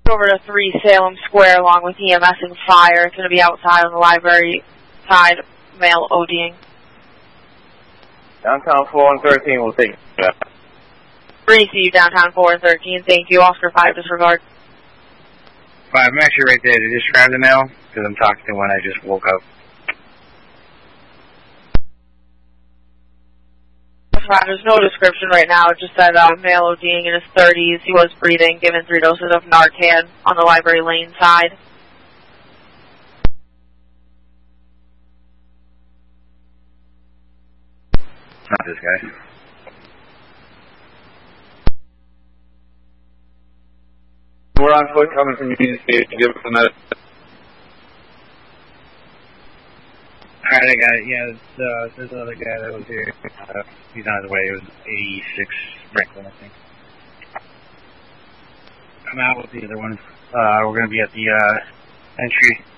over to 3 Salem Square along with EMS and fire. It's going to be outside on the library side, male ODing. Downtown 4 and 13 will take it. Receive downtown 4 and 13. Thank you. Oscar 5, disregard. 5, I'm actually right there to describe the male, because I'm talking to one I just woke up. 5, there's no description right now. It just said male ODing in his 30s. He was breathing, given 3 doses of Narcan on the library lane side. Not this guy. We're on foot coming from Union State to give us a minute. Alright, I got it. Yeah, there's another guy that was here. He's on his way. It was 86 Franklin, I think. I'm out with the other one. We're going to be at the entry